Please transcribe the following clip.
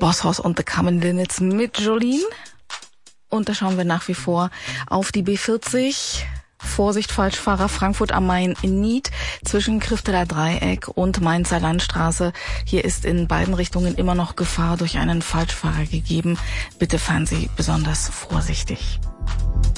Bosshaus und The Common Linnets mit Jolene. Und da schauen wir nach wie vor auf die B40. Vorsicht, Falschfahrer, Frankfurt am Main in Nied zwischen Krifteler Dreieck und Mainzer Landstraße. Hier ist in beiden Richtungen immer noch Gefahr durch einen Falschfahrer gegeben. Bitte fahren Sie besonders vorsichtig.